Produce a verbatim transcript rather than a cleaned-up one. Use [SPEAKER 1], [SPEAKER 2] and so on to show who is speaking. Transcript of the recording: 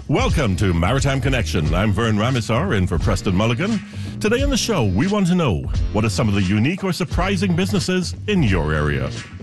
[SPEAKER 1] Welcome to Maritime Connection. I'm Vern Ramisar in for Preston Mulligan. Today on the show, we want to know, what are some of the unique or surprising businesses in your area?